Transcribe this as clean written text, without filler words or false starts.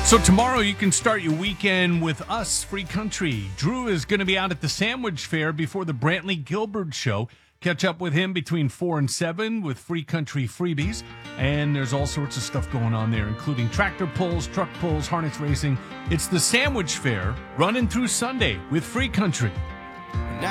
So tomorrow you can start your weekend with us, Free Country. Drew is going to be out at the Sandwich Fair before the Brantley Gilbert Show. Catch up with him between 4 and 7 with Free Country freebies. And there's all sorts of stuff going on there, including tractor pulls, truck pulls, harness racing. It's the Sandwich Fair running through Sunday with Free Country.